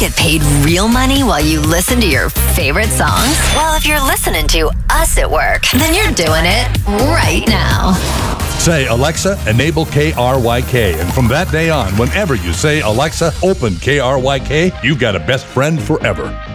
get paid real money while you listen to your favorite songs? Well, if you're listening to us at work, then you're doing it right now. Say, Alexa, enable KRYK. And from that day on, whenever you say, Alexa, open KRYK, you've got a best friend forever.